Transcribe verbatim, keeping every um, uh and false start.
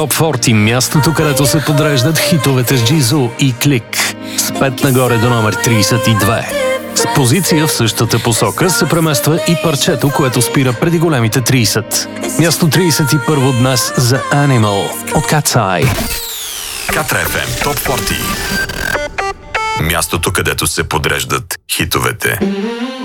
Топ сорок, мястото, където се подреждат хитовете с Джизу и Клик. С пет нагоре до номер трийсет и две. С позиция в същата посока се премества и парчето, което спира преди големите трийсет. Място трийсет и първо днес за Animal от Cat's Eye. Катра еф ем Топ сорок. Мястото, където се подреждат хитовете.